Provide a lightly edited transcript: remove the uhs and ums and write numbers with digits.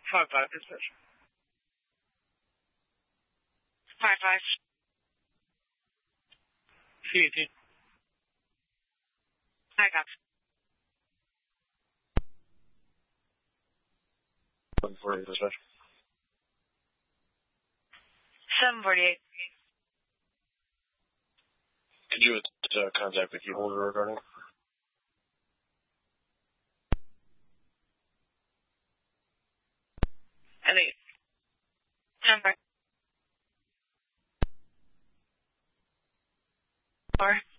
5-5 dispatch. 5-5. C-18. I got 748 dispatch. 748. Could you contact the key holder regarding? Elliot. Number. 4.